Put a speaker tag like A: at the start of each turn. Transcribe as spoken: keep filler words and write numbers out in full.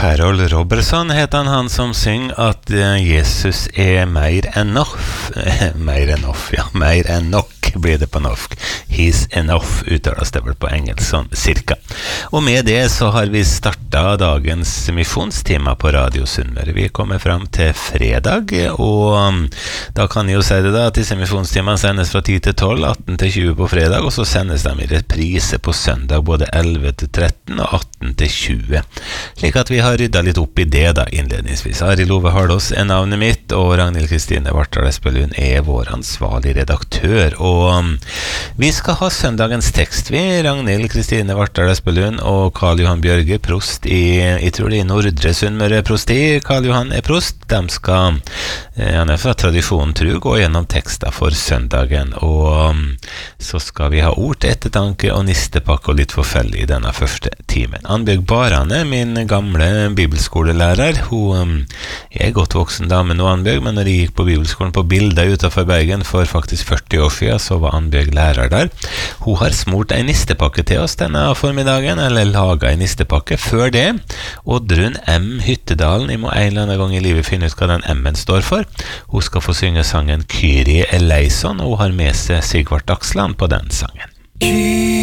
A: Harold Robertson heter han, han som synger at Jesus er mer enn nok. Mer enn nok, ja, mer enn nok blir det på norsk. He's enough uttales det vel på engelsk, sånn cirka. Og med det så har vi startet dagens misjonstime på Radio Sunnmøre. Vi kommer frem til fredag, og da kan jeg jo si det da, at disse misjonstimene sendes fra ti til tolv, atten til tjue på fredag, og så sendes de i reprise på søndag, både elleve til tretten og atten til tjue. Slik at vi har ryddet litt opp i det da, innledningsvis. Ari Love Harlås er navnet mitt, og Ragnhild Kristine Vartdal Espelund er vår ansvarlig redaktør, og vi skal ha søndagens tekst, vi, Ragnhild Kristine Vartdal Espelund og Karl Johan Bjørge, prost i, jeg tror det er Nordre Sunnmøre prosti. Karl Johan er prost, de skal, han er fra tradisjonen tro, gå gjennom tekster for søndagen, og så skal vi ha ord til ettertanke og nistepakke og litt forfellig i denne første timen. Annbjørg Barane, min gamle bibelskolelærer, hun er godt voksen dame nå, Annbjørg, men når jeg gikk på bibelskolen på Bilda utenfor Bergen for faktisk førti år siden, så var Annbjørg lærer der. Hun har smurt en nistepakke til oss denne formiddagen, eller laget en nistepakke før det. Oddrun M. Hyttedalen, jeg må en eller annen gang i livet finne ut hva den M-en står for. Hun skal få synge sangen Kyrie eleison, og hun har med seg Sigvart Dagsland på den sangen.